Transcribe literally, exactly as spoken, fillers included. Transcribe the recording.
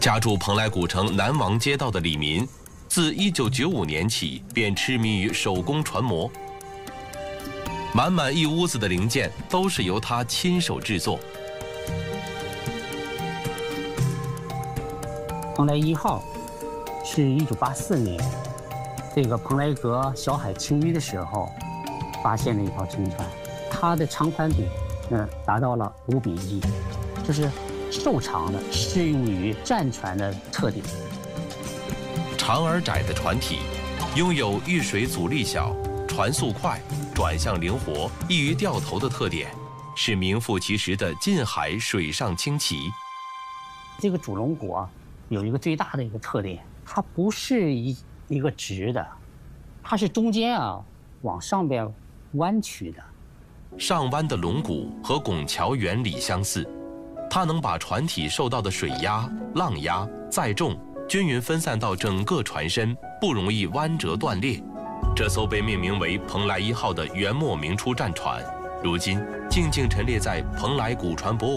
家住蓬莱古城南王街道的李民，自一九九五年起便痴迷于手工船模，满满一屋子的零件都是由他亲手制作。 蓬莱一号是一九八四年，这个蓬莱阁小海清淤的时候，发现了一条沉船，它的长宽比呢达到了五比一，这是瘦长的，适用于战船的特点。 长而窄的船体，拥有遇水阻力小、船速快、转向灵活、易于掉头的特点，是名副其实的近海水上轻骑。 这个主龙骨啊，有一个最大的一个特点，它不是一一个直的，它是中间啊往上边弯曲的。 上弯的龙骨和拱桥原理相似，它能把船体受到的水压、浪压、载重均匀分散到整个船身，不容易弯折断裂。这艘被命名为蓬莱一号的元末明初战船，如今静静陈列在蓬莱古船博物馆。